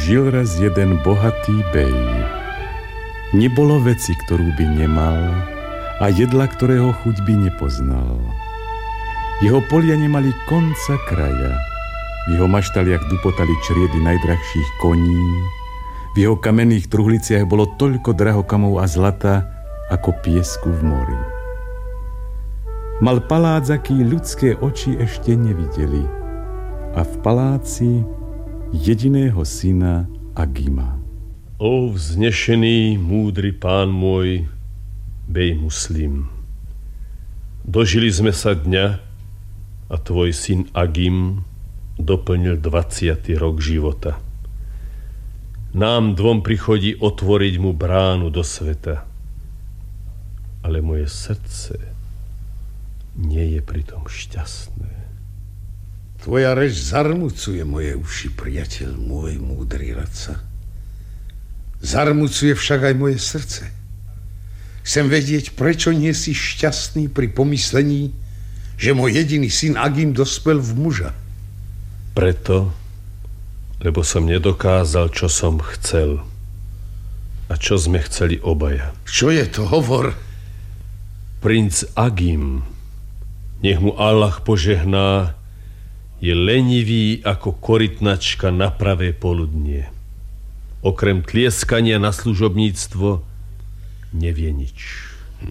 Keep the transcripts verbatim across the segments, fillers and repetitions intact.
Žil raz jeden bohatý bej. Nebolo veci, ktorú by nemal, a jedla, ktorého chuť by nepoznal. Jeho polia nemali konca kraja. V jeho maštaliach dupotali čriedy najdrahších koní. V jeho kamenných truhliciach bolo toľko drahokamov a zlata, ako piesku v mori. Mal palác, aký ľudské oči ešte nevideli, a v paláci jediného syna Agima. O vznešený, múdry pán môj, bej Muslim, dožili sme sa dňa a tvoj syn Agim doplnil dvaciaty rok života. Nám dvom prichodí otvoriť mu bránu do sveta, ale moje srdce nie je pritom šťastné. Tvoja reč zarmucuje moje uši, priateľ môj, múdry radca. Zarmucuje však aj moje srdce. Chcem vedieť, prečo nie si šťastný pri pomyslení, že môj jediný syn Agim dospel v muža. Preto, lebo som nedokázal, čo som chcel a čo sme chceli obaja. Čo je to? Hovor. Princ Agim, nech mu Allah požehná, je lenivý ako korytnačka na pravé poludnie. Okrem tlieskania na služobníctvo nevie nič.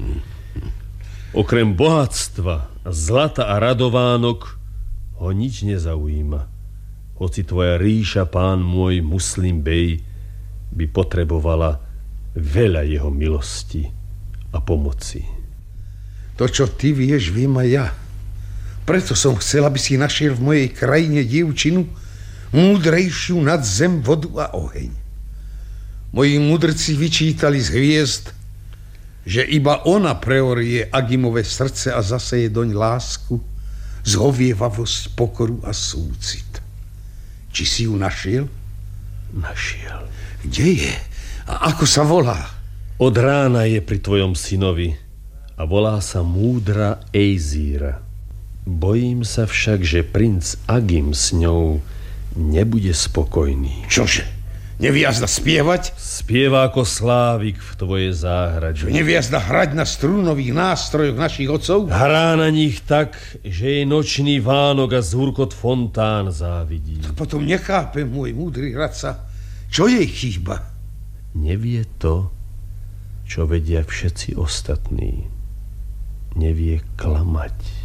Okrem bohatstva, zlata a radovánok ho nič nezaujíma. Hoci tvoja ríša, pán môj Muslim bej, by potrebovala veľa jeho milosti a pomoci. To, čo ty vieš, viem aj ja. Preto som chcel, aby si našiel v mojej krajine dievčinu múdrejšiu nad zem, vodu a oheň. Moji mudrci vyčítali z hviezd, že iba ona preorie Agimové srdce a zaseje doň lásku, zhovievavosť, pokoru a súcit. Či si ju našiel? Našiel. Kde je? A ako sa volá? Od rána je pri tvojom synovi a volá sa múdra Ejzíra. Bojím sa však, že princ Agim s ňou nebude spokojný. Čože? Neviazda spievať? Spieva ako slávik v tvojej záhrade. Neviazda hrať na strúnových nástrojoch našich otcov? Hrá na nich tak, že jej nočný vánok a zhurkot fontán závidí. To potom nechápem, môj múdry radca. Čo jej chýba? Nevie to, čo vedia všetci ostatní. Nevie klamať.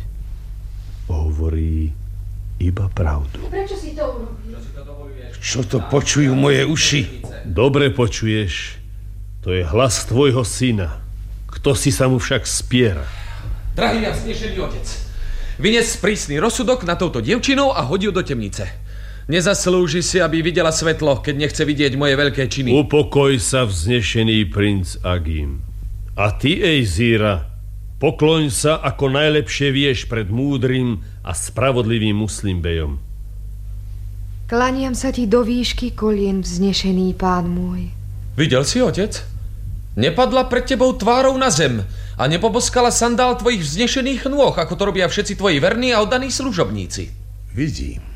Hovorí iba pravdu. Prečo si to urobil? Čo to počujú moje uši? Dobre počuješ. To je hlas tvojho syna. Kto si sa mu však spiera? Drahý a vznešený otec, vynies prísny rozsudok na touto dievčinou a hodí ju do temnice. Nezaslúži si, aby videla svetlo, keď nechce vidieť moje veľké činy. Upokoj sa, vznešený princ Agim. A ty, Ejzíra, pokloň sa, ako najlepšie vieš, pred múdrym a spravodlivým Muslimbejom. Klaniam sa ti do výšky kolien, vznešený pán môj. Videl si, otec? Nepadla pred tebou tvárou na zem a nepoboskala sandál tvojich vznešených nôh, ako to robia všetci tvoji verní a oddaní služobníci. Vidím.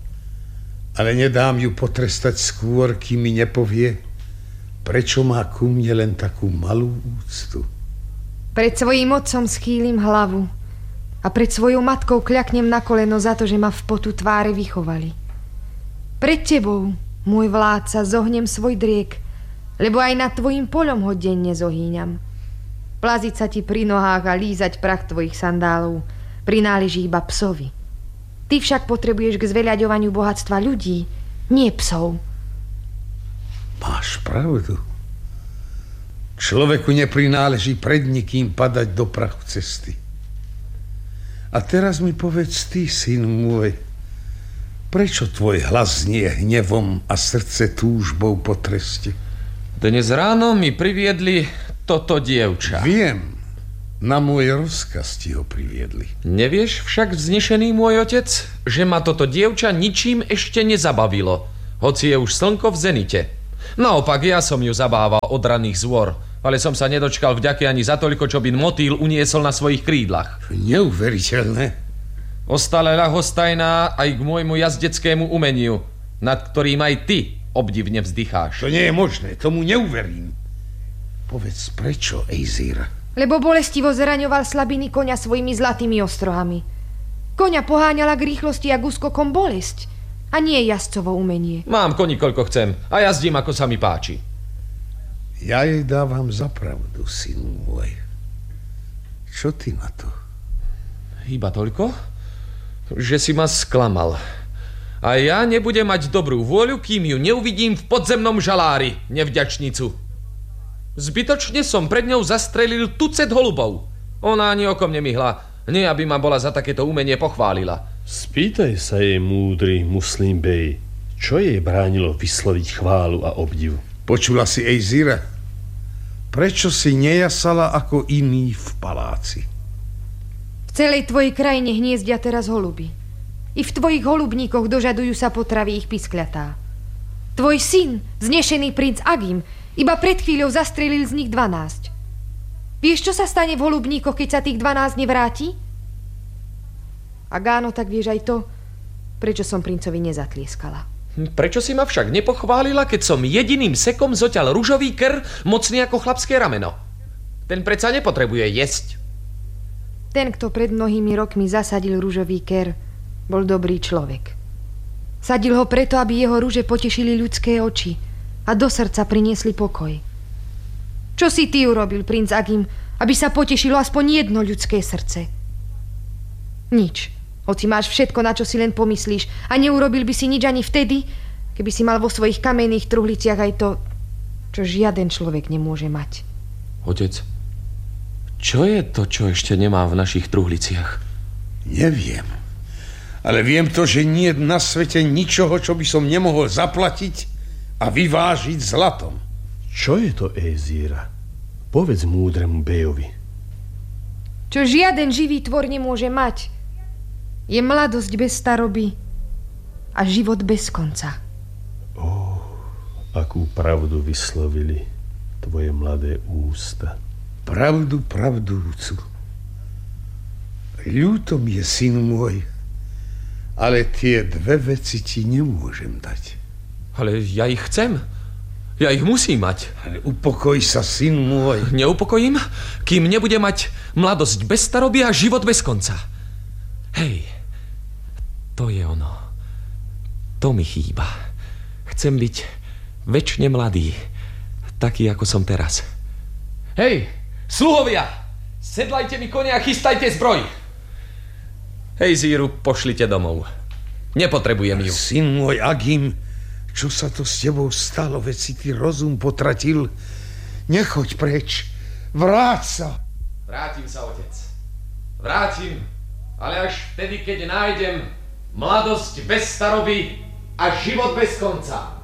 Ale nedám ju potrestať skôr, kým mi nepovie, prečo má ku mne len takú malú úctu. Pred svojím otcom schýlim hlavu a pred svojou matkou kľaknem na koleno za to, že ma v potu tváre vychovali. Pred tebou, môj vládca, zohnem svoj driek, lebo aj nad tvojim poľom ho denne zohýňam. Plaziť sa ti pri nohách a lízať prach tvojich sandálov prináleží iba psovi. Ty však potrebuješ k zveľaďovaniu bohatstva ľudí, nie psov. Máš pravdu. Človeku neprináleží pred nikým padať do prachu cesty. A teraz mi povedz ty, syn môj, prečo tvoj hlas znie hnevom a srdce túžbou po treste? Dnes ráno mi priviedli toto dievča. Viem, na môj rozkaz ti ho priviedli. Nevieš však, vznešený môj otec, že ma toto dievča ničím ešte nezabavilo, hoci je už slnko v zenite. Naopak, ja som ju zabával od raných zôr, ale som sa nedočkal vďaky ani za toľko, čo by motýl uniesol na svojich krídlach. Neuveriteľné. Ostale ľahostajná aj k môjmu jazdeckému umeniu, nad ktorým aj ty obdivne vzdycháš. To nie je možné, tomu neuverím. Povedz, prečo, Ejzíra? Lebo bolestivo zraňoval slabiny koňa svojimi zlatými ostrohami. Koňa poháňala k rýchlosti a k úskokom bolesť, a nie jazdcovo umenie. Mám koni, koľko chcem, a jazdím, ako sa mi páči. Ja jej dávam za pravdu, syn môj. Čo ty na to? Iba toľko, že si ma sklamal. A ja nebudem mať dobrú vôľu, kým ju neuvidím v podzemnom žalári, nevďačnicu. Zbytočne som pred ňou zastrelil tucet holubov. Ona ani okom nemihla, nie aby ma bola za takéto umenie pochválila. Spýtaj sa jej, múdry Muslim Bey, čo jej bránilo vysloviť chválu a obdiv. Počula si, Ejzíra? Prečo si nejasala ako iní v paláci? V celej tvojej krajine hniezdia teraz holuby. I v tvojich holubníkoch dožadujú sa potravy ich piskľatá. Tvoj syn, znešený princ Agim, iba pred chvíľou zastrelil z nich dvanásť. Vieš, čo sa stane v holubníkoch, keď sa tých dvanásť nevráti? Ak áno, tak vieš aj to, prečo som princovi nezatlieskala. Prečo si ma však nepochválila, keď som jediným sekom zoťal ružový ker, mocný ako chlapské rameno? Ten predsa nepotrebuje jesť. Ten, kto pred mnohými rokmi zasadil ružový ker, bol dobrý človek. Sadil ho preto, aby jeho ruže potešili ľudské oči a do srdca priniesli pokoj. Čo si ty urobil, princ Agim, aby sa potešilo aspoň jedno ľudské srdce? Nič. Hoci máš všetko, na čo si len pomyslíš, a neurobil by si nič ani vtedy, keby si mal vo svojich kamenných truhliciach aj to, čo žiaden človek nemôže mať. Otec, čo je to, čo ešte nemá v našich truhliciach? Neviem. Ale viem to, že nie je na svete ničoho, čo by som nemohol zaplatiť a vyvážiť zlatom. Čo je to, Ejzíra? Povedz múdremu Bejovi. Čo žiaden živý tvor nemôže mať, je mladosť bez staroby a život bez konca. Ó, akú pravdu vyslovili tvoje mladé ústa. Pravdu pravdúcu. Ľúto mi je, syn môj, ale tie dve veci ti nemôžem dať. Ale ja ich chcem. Ja ich musím mať. Ale upokoj sa, syn môj. Neupokojím, kým nebude mať mladosť bez staroby a život bez konca. Hej, to je ono. To mi chýba. Chcem byť večne mladý, taký, ako som teraz. Hej, sluhovia, sedlajte mi kone a chystajte zbroj. Hej, Zíru, pošlite domov. Nepotrebujem ju. Syn môj, Agim, čo sa to s tebou stalo? Veď si ty rozum potratil. Nechoď preč. Vráť sa. Vrátim sa, otec. Vrátim, ale až vtedy, keď nájdem mladosť bez staroby a život bez konca.